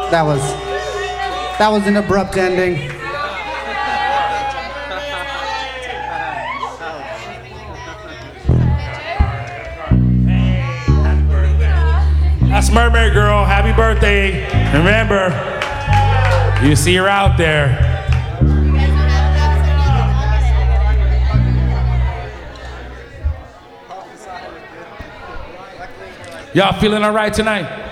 That was an abrupt ending. That's Mermaid Girl. Happy birthday. Remember, you see her out there. Y'all feeling all right tonight?